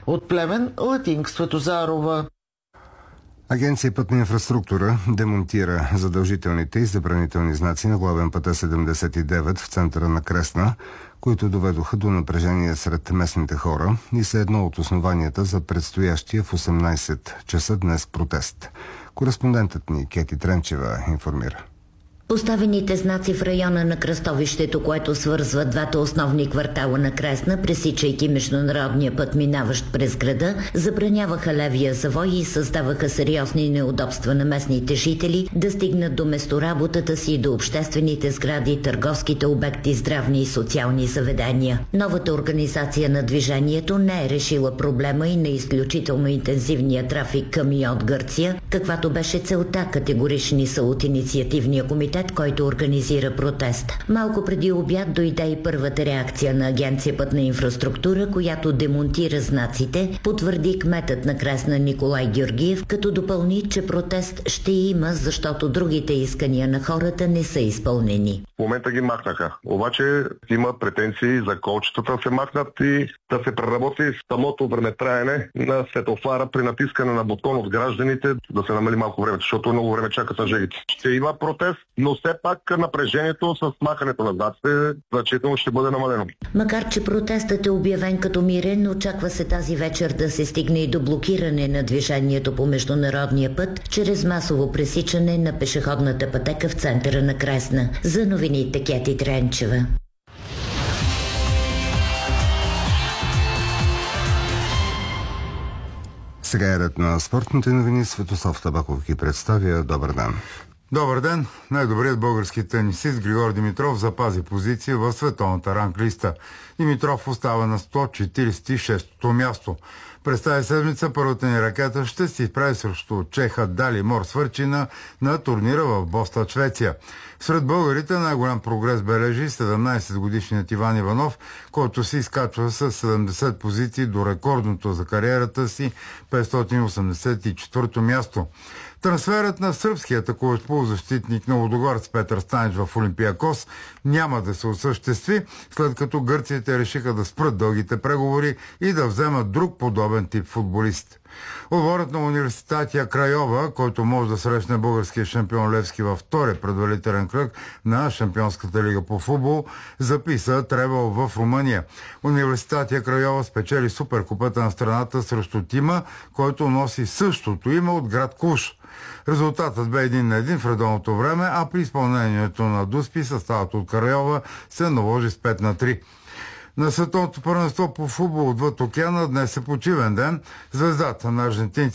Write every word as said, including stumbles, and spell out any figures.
От Плевен, Латинка Светозарова. Агенция Пътна инфраструктура демонтира задължителните и забранителни знаци на главен път Е седемдесет и девет в центъра на Кресна, които доведоха до напрежение сред местните хора и са едно от основанията за предстоящия в осемнайсет часа днес протест. Кореспондентът ни Кети Тренчева информира. Поставените знаци в района на кръстовището, което свързва двата основни квартала на Кресна, пресичайки международния път, минаващ през града, забраняваха левия завой и създаваха сериозни неудобства на местните жители да стигнат до местоработата си, до обществените сгради, търговските обекти, здравни и социални заведения. Новата организация на движението не е решила проблема и на изключително интензивния трафик към и от Гърция, каквато беше целта, категорични са от инициативния комитет, който организира протест. Малко преди обяд дойде и първата реакция на Агенция Пътна инфраструктура, която демонтира знаците, потвърди кметът на Кресна Николай Георгиев, като допълни, че протест ще има, защото другите искания на хората не са изпълнени. В момента ги махнаха. Обаче има претенции за колчетата да се махнат и да се преработи самото времетраене на светофара при натискане на бутон от гражданите, да се намали малко времето, защото много време чакат на жегите. Ще има протест, но все пак напрежението с махането на знаците значително ще бъде намалено. Макар че протестът е обявен като мирен, очаква се тази вечер да се стигне и до блокиране на движението по международния път, чрез масово пресичане на пешеходната пътека в центъра на Кресна. За новините Кети Тренчева. Сега е ред на спортните новини. Светослав Табаков ги представя. Добър ден. Добър ден! Най-добрият български тенисист Григор Димитров запази позиция в световната ранглиста. Димитров остава на сто четиридесет и шесто място. През тази седмица първата ни ракета ще се изправи срещу чеха Далимор Свърчина на турнира в Бостон, Швеция. Сред българите най-голям прогрес бележи седемнайсетгодишният Иван Иванов, който се изкачва с седемдесет позиции до рекордното за кариерата си петстотин осемдесет и четвърто място. Трансферът на сръбския атакуващ полузащитник на Лудогорец Петър Станич в Олимпиакос няма да се осъществи, след като гърците решиха да спрат дългите преговори и да вземат друг подобен тип футболист. Отборът на Университатия Крайова, който може да срещне българския шампион Левски във втори предварителен кръг на Шампионската лига по футбол, записа требъл в Румъния. Университатия Крайова спечели суперкупата на страната срещу тима, който носи същото име от град Клуж. Резултатът бе един на един в редовното време, а при изпълнението на Дуспи съставът от Крайова се наложи с пет на три. На световното първенство по футбол отвъд океана днес е почивен ден. Звездата на аржентинците